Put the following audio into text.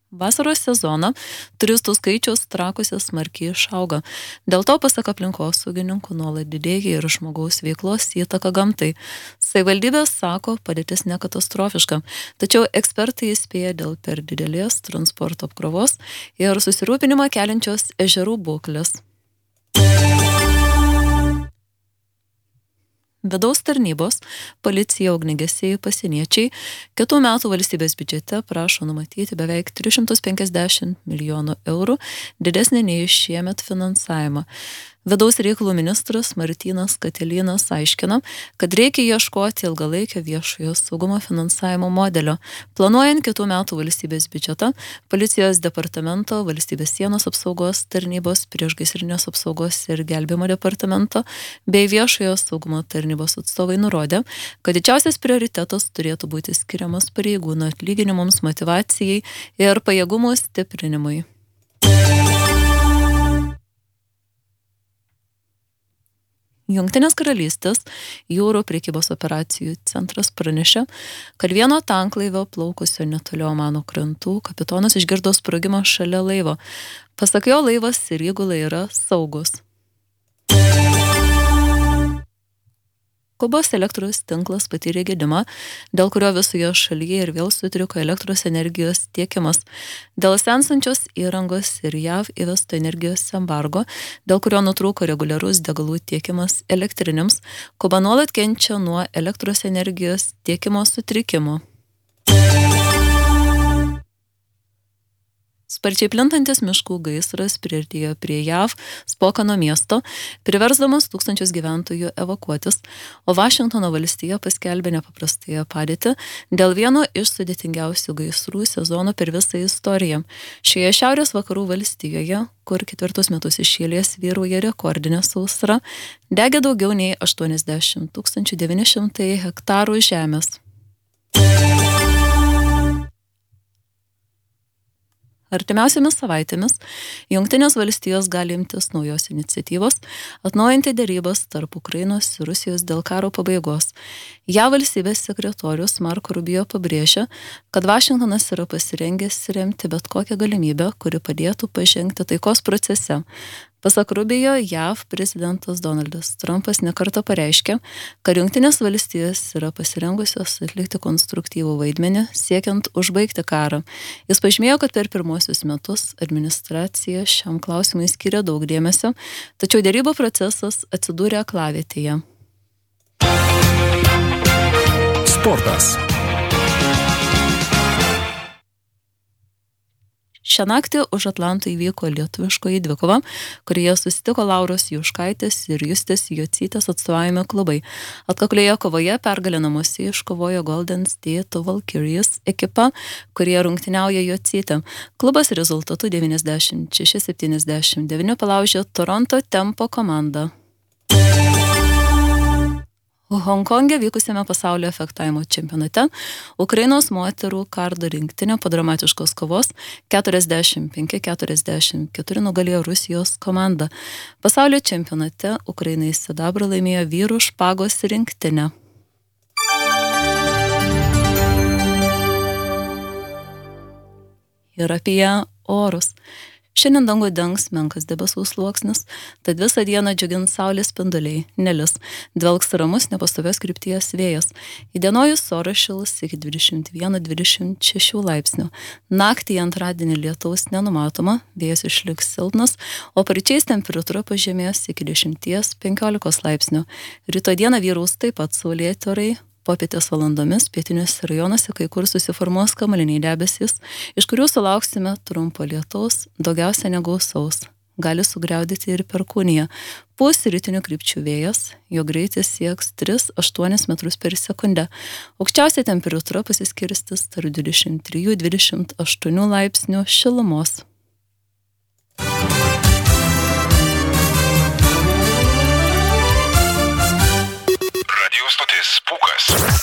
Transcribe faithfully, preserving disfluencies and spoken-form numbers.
Vasaros sezoną turistų skaičius trakuose smarkiai išauga. Dėl to, pasak aplinkosaugininkų, nuolat didėja ir žmogaus veiklos įtaka gamtai. Savivaldybės sako, padėtis nekatastrofiška, tačiau ekspertai įspėja dėl per didelės transporto apkrovos ir susirūpinimą keliančios ežerų būklės. Vidaus tarnybos, policija, ugniagesiai, pasieniečiai kitų metų valstybės biudžete prašo numatyti beveik tris šimtus penkiasdešimt milijonų eurų didesnį nei šiemet finansavimą. Vidaus reikalų ministras Martynas Katilinas aiškina, kad reikia ieškoti ilgalaikio viešojo saugumo finansavimo modelio. Planuojant kitų metų valstybės biudžetą, policijos departamento, valstybės sienos apsaugos tarnybos, priešgaisrinės apsaugos ir gelbėjimo departamento bei viešojo saugumo tarnybos atstovai nurodė, kad didžiausias prioritetas turėtų būti skiriamas pareigūnų atlyginimams, motyvacijai ir pajėgumų stiprinimui. Jungtinės karalystės jūrų prekybos operacijų centras pranešė, kad vieno tanklaivio plaukusio netoli Omano krantų kapitonas išgirdo sprogimą šalia laivo. Pasak jo, laivas ir įgula yra saugus. Kubos elektros tinklas patyrė gedimą, dėl kurio visoje šalyje ir vėl sutriko elektros energijos tiekimas. Dėl sensančios įrangos ir J A V įvesto energijos embargo, dėl kurio nutrūko reguliarus degalų tiekimas elektrinėms, Kuba nuolat kenčia nuo elektros energijos tiekimo sutrikimų. Sparčiai plintantis miškų gaisras priartėjo prie J A V Spokano miesto, priversdamas tūkstančius gyventojų evakuotis, o Vašingtono valstija paskelbė nepaprastąją padėtį dėl vieno iš sudėtingiausių gaisrų sezonų per visą istoriją. Šioje šiaurės vakarų valstijoje, kur ketvirtus metus iš eilės vyrauja rekordinė sausra, degė daugiau nei aštuoniasdešimt tūkstančių devyni šimtai hektarų žemės. Artimiausiamis savaitėmis Jungtinės valstijos gali imtis naujos iniciatyvos, atnaujinti derybas tarp Ukrainos ir Rusijos dėl karo pabaigos. J A V valstybės sekretorius Marco Rubio pabrėžia, kad Vašingtonas yra pasirengęs remti bet kokią galimybę, kuri padėtų pažengti taikos procese. Pasak Rubio, J A V prezidentas Donaldas Trumpas nekartą pareiškė, kad Jungtinės valstijos yra pasirengusios atlikti konstruktyvų vaidmenį, siekiant užbaigti karą. Jis pažymėjo, kad per pirmosius metus administracija šiam klausimui skiria daug dėmesio, tačiau derybų procesas atsidūrė aklavietėje. Sportas. Šią naktį už Atlanto įvyko lietuviškoji dvikova, kurioje susitiko Lauros Juškaitės ir Justės Jocytės atstovaujami klubai. Atkaklioje kovoje pergalę namuose iškovojo Golden State Valkyries ekipa, kurie rungtyniauja Jocytė. Klubas rezultatu devyniasdešimt šeši septyniasdešimt devyni palaužė Toronto Tempo komandą. Honkonge vykusiame pasaulio fechtavimo čempionate Ukrainos moterų kardo rinktinė po dramatiškos kovos keturiasdešimt penki keturiasdešimt keturi nugalėjo Rusijos komandą. Pasaulio čempionate Ukrainai sidabrą laimėjo vyrų špagos rinktinė. Ir apie orus. Šiandien dangų dengs menkas debesų sluoksnis, tad visą dieną džiugins saulės spinduliai, nelis, dvelks ramus nepastovios krypties vėjas. Įdienojus oras šils iki dvidešimt vienas dvidešimt šeši laipsnių. Naktį antradienį lietaus nenumatoma, vėjas išliks silpnas, o paryčiais temperatūra pažemės iki dešimties penkiolikos laipsnių. Rytoj dieną vyraus taip pat saulėti orai. Popietės valandomis pietiniuose rajonuose kai kur susiformuos kamuoliniai debesys, iš kurių sulauksime trumpo lietaus, daugiausia negausaus. Gali sugriaudyti ir perkūniją. Pūs rytinių krypčių vėjas, jo greitis sieks tris aštuonis metrus per sekundę. Aukščiausia temperatūra pasiskirstys tarp dvidešimt trijų dvidešimt aštuonių laipsnių šilumos. Radio stotis Pūkas.